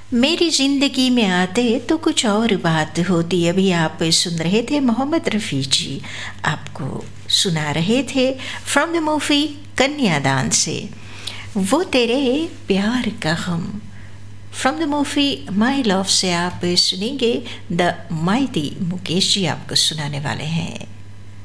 मेरी ज़िंदगी में आते तो कुछ और बात होती। अभी आप सुन रहे थे मोहम्मद रफ़ी जी, आपको सुना रहे थे फ्रॉम द मूवी कन्यादान से वो तेरे प्यार का गम। From the movie my love से आप सुनेंगे द माइटी। मुकेश जी आपको सुनाने वाले हैं।